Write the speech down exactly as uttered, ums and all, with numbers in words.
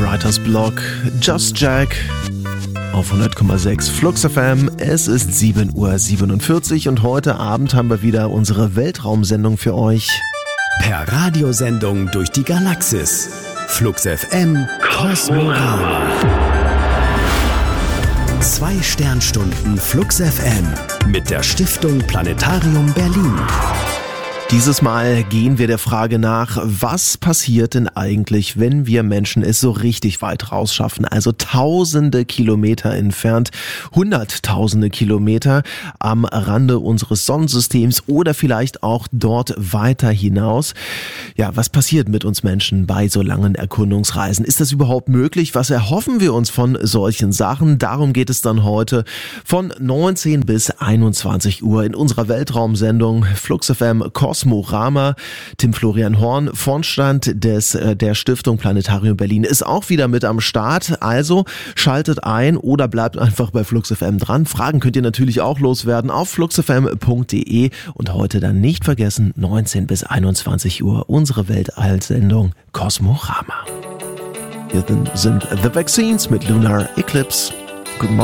Writers Block, Just Jack auf hundert Komma sechs Flux F M. Es ist sieben Uhr siebenundvierzig und heute Abend haben wir wieder unsere Weltraumsendung für euch. Per Radiosendung durch die Galaxis. Flux F M Kosmorama. Zwei Sternstunden Flux F M mit der Stiftung Planetarium Berlin. Dieses Mal gehen wir der Frage nach, was passiert denn eigentlich, wenn wir Menschen es so richtig weit rausschaffen, also tausende Kilometer entfernt, hunderttausende Kilometer am Rande unseres Sonnensystems oder vielleicht auch dort weiter hinaus. Ja, was passiert mit uns Menschen bei so langen Erkundungsreisen? Ist das überhaupt möglich? Was erhoffen wir uns von solchen Sachen? Darum geht es dann heute von neunzehn bis einundzwanzig Uhr in unserer Weltraumsendung Flux F M Kosmorama. Tim Florian Horn, Vorstand des, der Stiftung Planetarium Berlin, ist auch wieder mit am Start. Also schaltet ein oder bleibt einfach bei Flux F M dran. Fragen könnt ihr natürlich auch loswerden auf flux f m punkt d e und heute dann nicht vergessen, neunzehn bis einundzwanzig Uhr unsere Weltallsendung Kosmorama. Hier sind The Vaccines mit Lunar Eclipse.